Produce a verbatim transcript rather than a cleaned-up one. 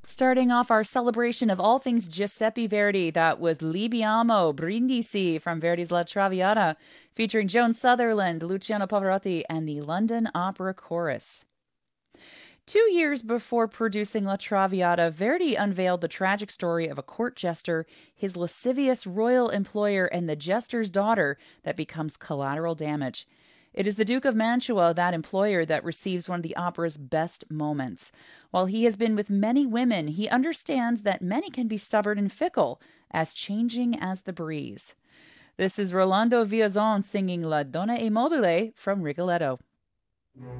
Starting off our celebration of all things Giuseppe Verdi, that was Libiamo Brindisi from Verdi's La Traviata, featuring Joan Sutherland, Luciano Pavarotti, and the London Opera Chorus. Two years before producing La Traviata, Verdi unveiled the tragic story of a court jester, his lascivious royal employer, and the jester's daughter that becomes collateral damage. It is the Duke of Mantua, that employer, that receives one of the opera's best moments. While he has been with many women, he understands that many can be stubborn and fickle, as changing as the breeze. This is Rolando Villazon singing La Donna e Mobile from Rigoletto.